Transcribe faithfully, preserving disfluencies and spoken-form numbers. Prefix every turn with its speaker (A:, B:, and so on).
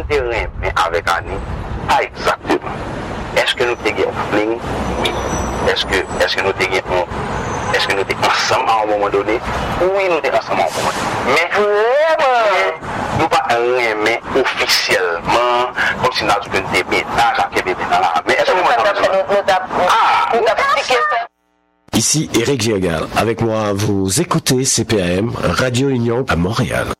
A: terrain mais avec Annie, pas exactement. Est-ce que nous avons fling? Oui. Est-ce que, est-ce que nous avons est-ce que nous sommes ensemble à un moment donné? Oui, nous sommes ensemble à un moment donné. Mais vraiment, nous ne pas aimer officiellement, comme si nous avons dit que nous sommes mais est-ce que nous avons ah,
B: Ici Eric Giagal. Avec moi, vous écoutez C P A M, Radio Union à Montréal.